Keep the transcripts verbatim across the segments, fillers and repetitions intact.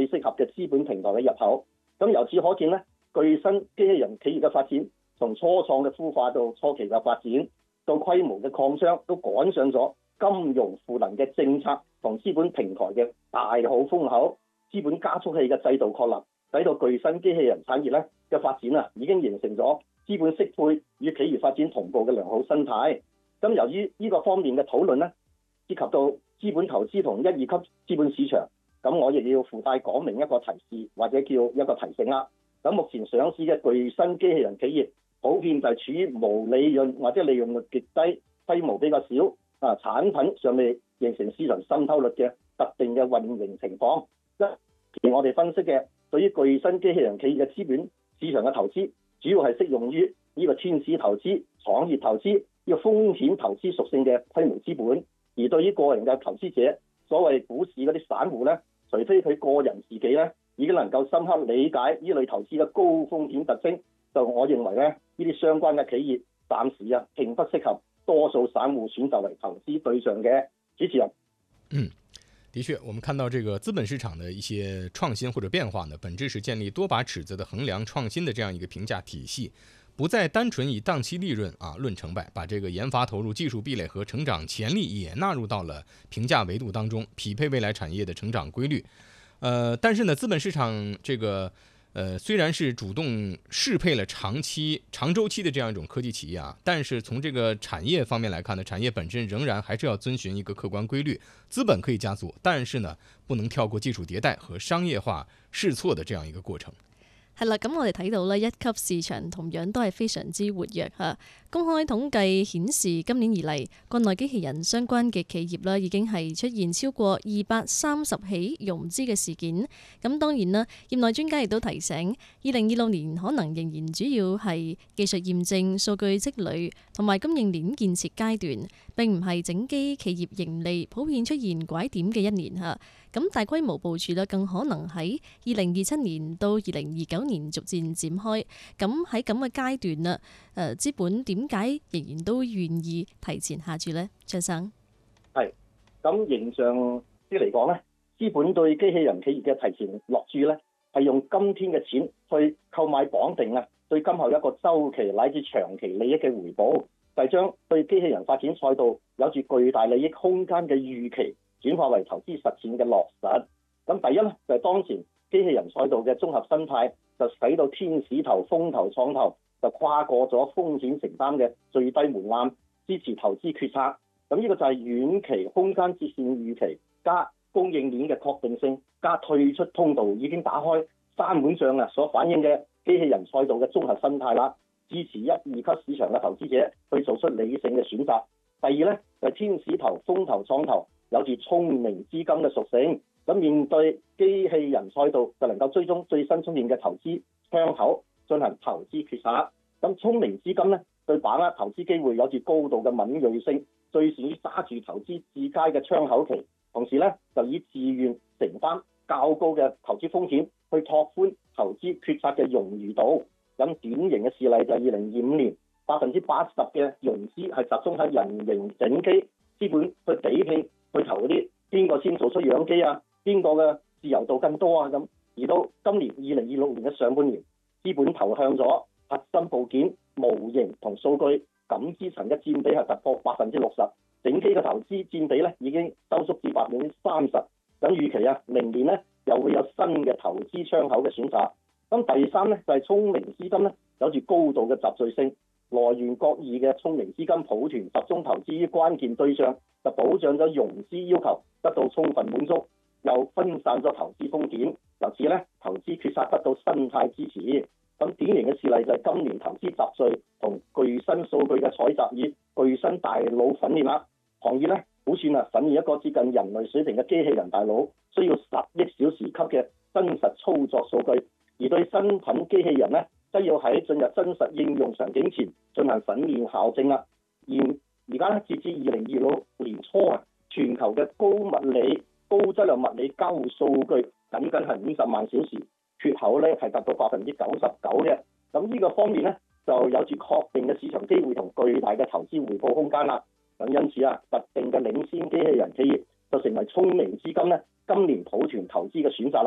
適合嘅資本平台嘅入口。咁由此可見咧，具身機器人企業嘅發展，從初創嘅孵化到初期嘅發展，到規模嘅擴張，都趕上咗金融賦能嘅政策同資本平台嘅大好風口，資本加速器嘅制度確立，使到具身機器人產業咧嘅發展啊，已經形成咗資本適配與企業發展同步嘅良好生態。咁由於呢個方面嘅討論咧，涉及到資本投資同一二級資本市場，咁我亦要附帶講明一個提示或者叫一個提醒啦。咁目前上市嘅具身機器人企業，普遍就係處於無利潤或者利潤率極低、規模比較少啊，產品尚未形成市場滲透率嘅特定嘅運營情況。而我哋分析嘅對於具身機器人企業嘅資本市場嘅投資，主要係適用於呢個天使投資、創業投資呢個風險投資屬性嘅規模資本。而對於個人嘅投資者，所謂股市嗰啲散戶咧，除非佢個人自己咧已經能夠深刻理解呢類投資嘅高風險特徵，就我認為咧，呢啲相關嘅企業暫時啊並不適合多數散戶選擇為投資對象嘅。主持人， 嗯。的確，我們看到這個資本市場的一些創新或者變化呢，本質是建立多把尺子的衡量創新的這樣一個評價體系，不再單純以檔期利潤啊論成敗，把這個研發投入、技術壁壘和成長潛力也納入到了評價維度當中，匹配未來產業的成長規律。呃，但是呢，資本市場這個呃雖然是主動適配了長期長週期的這樣一種科技企業啊，但是從這個產業方面來看呢，產業本身仍然還是要遵循一個客觀規律，資本可以加速，但是呢，不能跳過技術迭代和商業化試錯的這樣一個過程。 係啦，咁我哋睇到咧，一級市場同樣都係非常之活躍嚇。公開統計顯示，今年以嚟，國內機器人相關嘅企業啦，已經係出現超過二百三十起融資嘅事件。咁當然啦，業內專家亦都提醒，二零二六年可能仍然主要係技術驗證、數據積累同埋供應鏈建設階段，並唔係整機企業盈利普遍出現拐點嘅一年嚇。咁大規模部署咧，更可能喺二零二七年到二零二九年逐漸展開。咁喺咁嘅階段啦，誒資本點解仍然都願意提前下注呢？張生係咁形象啲嚟講咧，資本對機器人企業嘅提前落注咧，係用今天嘅錢去購買綁定啊，對今後一個週期乃至長期利益嘅回報，就係將對機器人發展賽道有住巨大利益空間嘅預期，轉化為投資實踐嘅落實。咁第一咧就係、是、當前機器人賽道嘅綜合生態，就使到天使投、風投、創投就跨過咗風險承擔嘅最低門檻，支持投資決策。咁呢個就係遠期空間折線預期加供應鏈嘅確定性加退出通道已經打開三碗帳啊，所反映嘅機器人賽道嘅綜合生態啦，支持一二級市場嘅投資者去做出理性嘅選擇。第二咧就係、是、天使投、風投、創投有住聰明資金嘅屬性，咁面對機器人賽道就能夠追蹤最新出現嘅投資窗口，進行投資決策。咁聰明資金咧對把握投資機會有住高度嘅敏鋭性，最善於揸住投資至佳嘅窗口期，同時咧就以自願承擔較高嘅投資風險去拓寬投資決策嘅冗餘度。咁典型嘅事例就係二零二五年百分之八十嘅融資係集中喺人形整機資本去比拼去投嗰啲邊個先做出樣機啊，邊個嘅自由度更多啊咁。而到今年二零二六年嘅上半年，資本投向咗核心部件、模型同數據感知層嘅佔比係突破百分之六十，整機嘅投資佔比咧已經收縮至百分之三十。咁預期啊，明年咧又會有新嘅投資窗口嘅選擇。咁第三咧就係、是、聰明資金咧有住高度嘅集聚性，來源各異嘅聰明資金抱團集中投資於關鍵對象，就保障咗融資要求得到充分滿足，又分散咗投資風險，由此咧投資決策得到生態支持。咁典型嘅事例就係今年投資集聚同具身數據嘅採集以具身大腦訓練啦。行業咧估算啊，訓練一個接近人類水平嘅機器人大腦，需要十億小時級嘅真實操作數據。而對新品機器人咧，則要喺進入真實應用場景前進行訓練校正啦。而而家咧，截至二零二六年初啊，全球嘅高物理、高質量物理交互數據僅僅係五十萬小時，缺口咧係達到百分之九十九嘅。咁呢個方面咧，就有住確定嘅市場機會同巨大嘅投資回報空間啦。咁因此啊，特定嘅領先機器人企業就成為聰明資金咧今年抱團投資嘅選擇啦。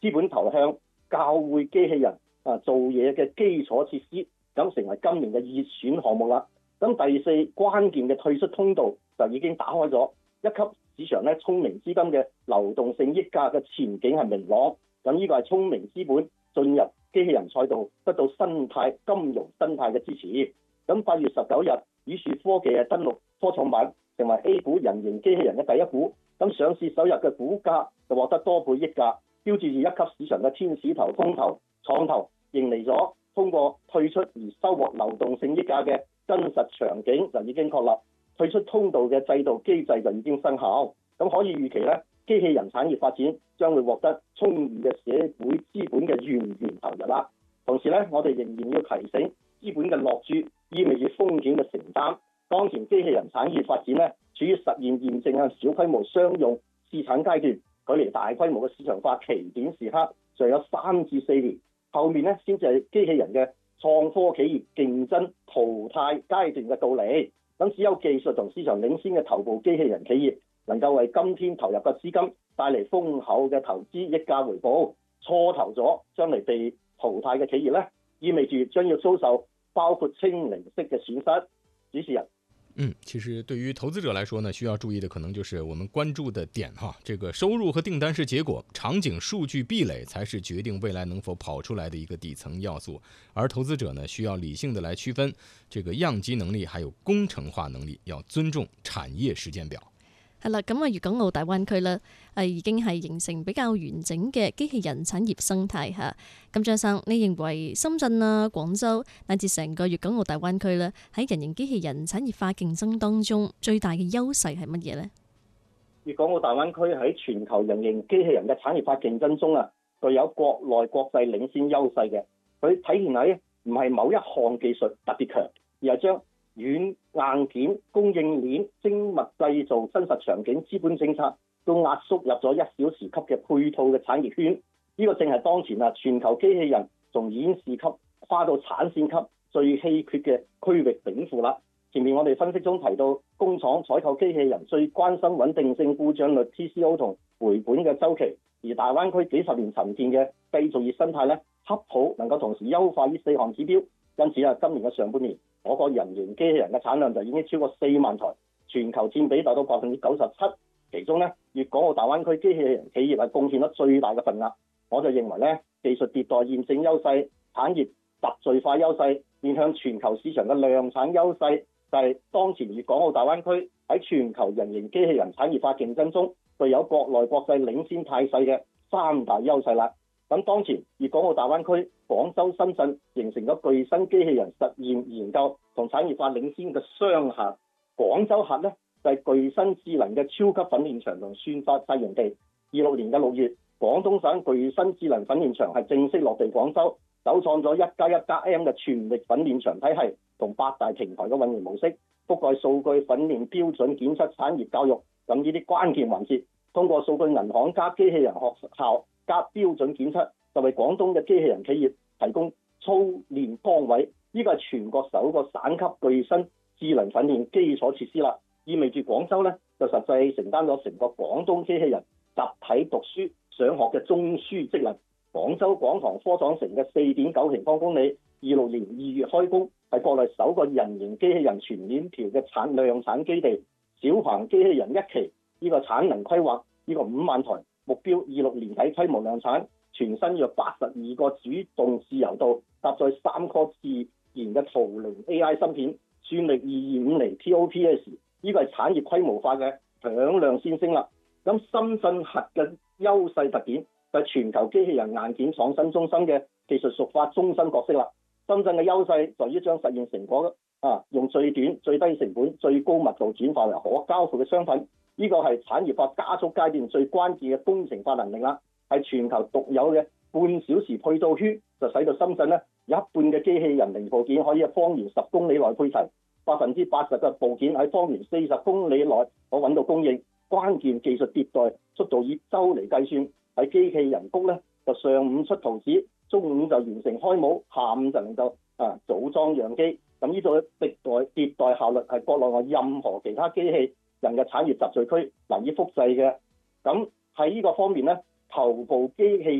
資本投向教會機器人啊做嘢嘅基礎設施，咁成為今年嘅熱選項目啦。咁第四關鍵嘅退出通道就已經打開咗，一級市場咧聰明資金嘅流動性溢價嘅前景係明朗。咁呢個係聰明資本進入機器人賽道得到生態金融生態嘅支持。咁八月十九日，宇樹科技嘅登陸科創板，成為 A 股人形機器人嘅第一股。咁上市首日嘅股價就獲得多倍溢價，標誌住一級市場嘅天使投、風投、創投迎嚟咗通過退出而收穫流動性溢價嘅真實場景就已經確立，退出通道嘅制度機制就已經生效。咁可以預期咧，機器人產業發展將會獲得充裕嘅社會資本嘅源源投入啦。同時咧，我哋仍然要提醒資本嘅落注意味住風險嘅承擔。當前機器人產業發展咧，處於實現驗證嘅小規模商用試產階段，距離大規模嘅市場化起點時刻尚有三至四年，後面咧先至係機器人嘅創科企業競爭淘汰階段嘅到嚟。咁只有技術同市場領先嘅頭部機器人企業，能夠為今天投入嘅資金帶嚟豐厚嘅投資溢價回報。錯投咗將嚟被淘汰嘅企業咧，意味住將要遭受包括清零式嘅損失。主持人。 嗯，其實對於投資者來說呢，需要注意的可能就是我們關注的點哈，這個收入和訂單是結果，場景數據壁壘才是決定未來能否跑出來的一個底層要素。而投資者呢，需要理性的來區分這個樣機能力，還有工程化能力，要尊重產業時間表。 係啦，咁啊，粵港澳大灣區咧，係已經係形成比較完整嘅機器人產業生態嚇。咁張生，你認為深圳啊、廣州乃至成個粵港澳大灣區咧，喺人形機器人產業化競爭當中，最大嘅優勢係乜嘢呢？ 粵港澳大灣區喺全球人形機器人嘅產業化競爭中啊，具有國內國際領先優勢嘅。佢體現喺唔係某一項技術特別強，而係將軟硬件、供應鏈、精密製造、真實場景、資本政策都壓縮入咗一小時級嘅配套嘅產業圈。呢、這個正係當前啊全球機器人從演示級跨到產線級最稀缺嘅區域稟賦啦。前面我哋分析中提到，工廠採購機器人最關心穩定性、故障率、T C O 同回本嘅周期，而大灣區幾十年沉澱嘅製造業生態咧，恰好能夠同時優化呢四項指標。因此啊，今年嘅上半年，我個人形機器人嘅產量就已經超過四萬台，全球佔比達到百分之九十七。其中咧，粵港澳大灣區機器人企業係貢獻咗最大嘅份額。我就認為咧，技術迭代驗證優勢、產業集聚化優勢、面向全球市場嘅量產優勢，就係、是、當前粵港澳大灣區喺全球人形機器人產業化競爭中具有國內國際領先態勢嘅三大優勢啦。咁當前粵港澳大灣區、廣州、深圳形成咗具身機器人實驗研究同產業化領先嘅雙核。廣州核咧就係、是、具身智能嘅超級粉練場同算法實驗地。二六年嘅六月，廣東省具身智能粉練場係正式落地廣州，首創咗一加一加 M 嘅全域粉練場體系同八大平台嘅運營模式，覆蓋數據粉練標準檢測、產業教育咁呢啲關鍵環節，通過數據銀行加機器人學校加標準檢測，就為廣東嘅機器人企業提供操練崗位。呢個係全國首個省級具身智能粉練基礎設施啦，意味住廣州咧就實際承擔咗成個廣東機器人集體讀書上學嘅中樞職能。廣州廣塘科創城嘅四點九平方公里，二六年二月開工，係國內首個人形機器人全鏈條嘅產量產基地。小鵬機器人一期呢、這個產能規劃呢、這個五萬台，目標二六年底規模量產。全身約八十二個主動自由度，搭載三顆自然嘅圖靈 A I 芯片，算力二二五厘 T O P S， 呢個係產業規模化嘅響亮先聲啦。咁深圳核嘅優勢特點就係全球機器人硬件創新中心嘅技術熟化中心角色啦。深圳嘅優勢在於將實現成果啊，用最短、最低成本、最高密度轉化為可交付嘅商品。呢、這個係產業化加速階段最關鍵嘅工程化能力啦。係全球獨有嘅半小時配套圈，就使到深圳咧有一半嘅機器人零部件可以喺方圓十公里內配齊，百分之八十嘅部件喺方圓四十公里內可揾到供應。關鍵技術迭代速度以週嚟計算，喺機器人谷咧就上午出圖紙，中午就完成開模，下午就能夠啊組裝樣機。咁呢度嘅迭代迭代效率係國內外任何其他機器人嘅產業集聚區難以複製嘅。咁喺呢個方面咧，頭部機器人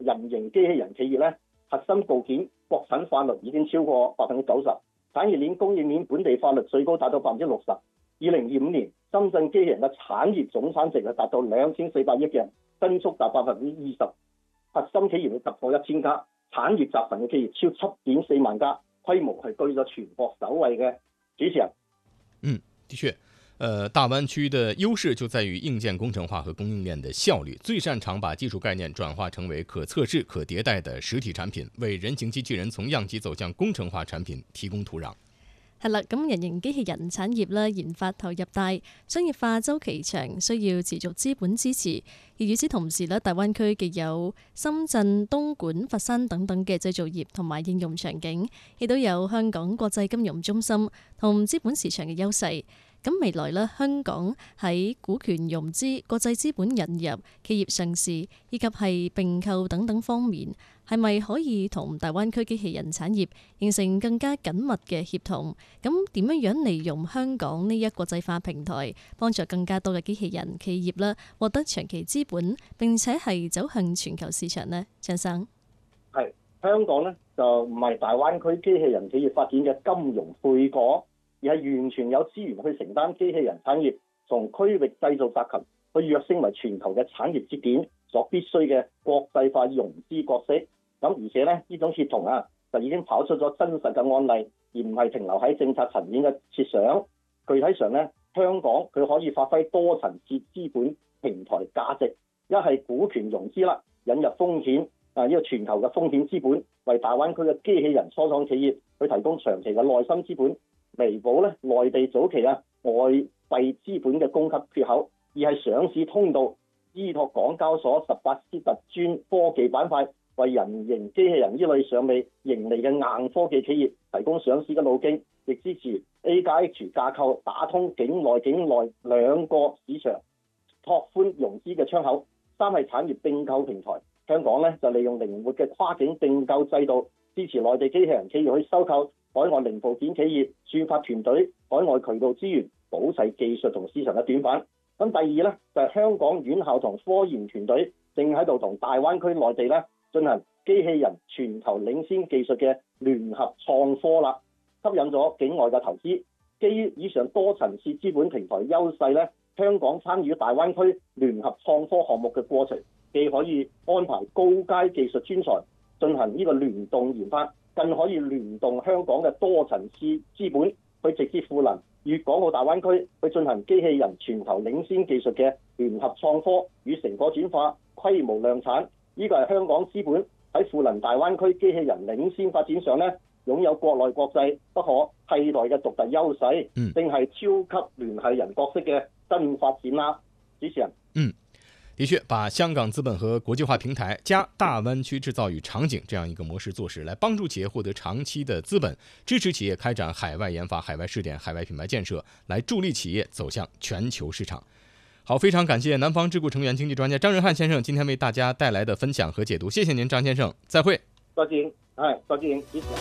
人形機器人企業咧，核心部件國產法律已經超過百分之九十，產業鏈供應鏈本地法律最高達到百分之六十。二零二五年，深圳機器人嘅產業總產值係達到兩千四百億嘅，增速達百分之二十。核心企業會突破一千家，產業集群嘅企業超七點四萬家，規模係居咗全國首位嘅。主持人， 嗯，的確。呃，大灣區的優勢就在於硬件工程化和供應鏈的效率，最擅長把技術概念轉化成為可測試、可迭代的實體產品，為人形機器人從樣機走向工程化產品提供土壤。 係啦，咁人形機器人產業咧研發投入大，商業化周期長，需要持續資本支持。而與此同時咧，大灣區既有深圳、東莞、佛山等等嘅製造業同埋應用場景，亦都有香港國際金融中心同資本市場嘅優勢。咁未來咧，香港喺股權融資、國際資本引入、企業上市以及係併購等等方面，係咪可以同大灣區機器人產業形成更加緊密嘅協同？咁點樣樣利用香港呢一國際化平台，幫助更加多嘅機器人企業咧獲得長期資本，並且係走向全球市場呢？張生， 係香港咧就唔係大灣區機器人企業發展嘅金融配角，而係完全有資源去承擔機器人產業從區域製造集群去躍升為全球嘅產業節點所必須嘅國際化融資角色。咁而且咧呢種協同啊，就已經跑出咗真實嘅案例，而唔係停留喺政策層面嘅設想。具體上咧，香港佢可以發揮多層次資本平台價值，一係股權融資啦，引入風險啊呢個全球嘅風險資本，為大灣區嘅機器人初創企業去提供長期嘅內心資本，彌補咧內地早期啊外幣資本嘅供給缺口；二係上市通道，依託港交所十八 C 特專科技板塊，為人形機器人呢類尚未盈利嘅硬科技企業提供上市嘅路徑，亦支持 A 加 H 架構打通境內境內兩個市場，拓寬融資嘅窗口。三係產業併購平台，香港咧就利用靈活嘅跨境併購制度，支持內地機器人企業去收購海外零部件企業、算法團隊、海外渠道資源，補齊技術同市場嘅短板。咁第二咧就係、是、香港院校同科研團隊正喺度同大灣區內地咧進行機器人全球領先技術嘅聯合創科啦，吸引咗境外嘅投資。基於以上多層次資本平台優勢咧，香港參與大灣區聯合創科項目嘅過程，既可以安排高階技術專才進行呢個聯動研發，更可以聯動香港嘅多層次資本去直接賦能粵港澳大灣區去進行機器人全球領先技術嘅聯合創科與成果轉化、規模量產。呢個係香港資本喺賦能大灣區機器人領先發展上咧，擁有國內國際不可替代嘅獨特優勢， 嗯， 正係超級聯繫人角色嘅新發展啦。主持人， 嗯，的確，把香港資本和國際化平台加大灣區製造與場景這樣一個模式做實，來幫助企業獲得長期的資本，支持企業開展海外研發、海外試點、海外品牌建設，來助力企業走向全球市場。好，非常感謝南方智庫成員經濟專家張仁漢先生今天為大家帶來的分享和解讀，謝謝您，張先生，再會。 再見，係再見，主持人。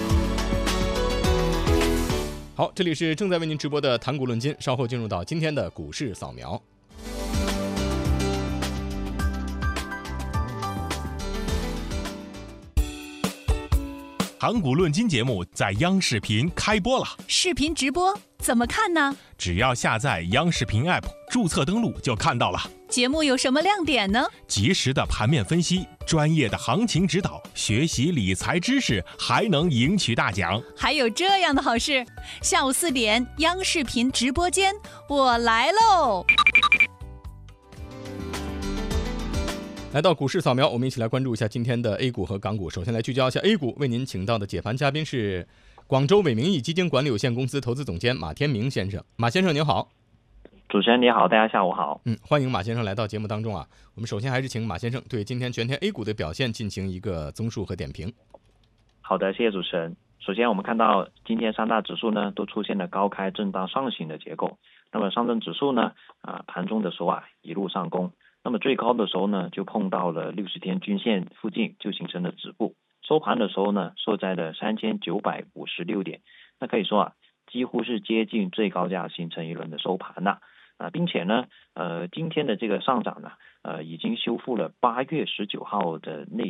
好，這裡是正在為您直播的談股論金，稍後進入到今天的股市掃描。 談股論金節目在央視頻開播了， 視頻直播怎麼看呢？ 只要下載央視頻 App， 註冊登錄就看到了。 節目有什麼亮點呢？ 及時的盤面分析，專業的行情指導，學習理財知識，還能贏取大獎。 還有這樣的好事，下午四點央視頻直播間，我來嘍！ 來到股市掃描，我們一起來關注一下今天的 A 股和港股。首先來聚焦一下 A 股，為您請到的解盤嘉賓是廣州偉明義基金管理有限公司投資總監馬天明先生。馬先生您好。 主持人你好，大家下午好。 嗯，歡迎馬先生來到節目當中啊。我們首先還是請馬先生對今天全天 A 股的表現進行一個綜述和點評。 好的，謝謝主持人。首先我們看到今天三大指數呢都出現了高開震盪上行的結構。那麼上證指數呢啊盤中的時候啊一路上攻，那麼最高的時候呢就碰到了六十天均線附近，就形成了止步。收盤的時候呢收在了三千九百五十六點，那可以說啊幾乎是接近最高價形成一輪的收盤了。啊，並且呢，呃，今天的這個上漲呢，呃，已經修復了八月十九號的內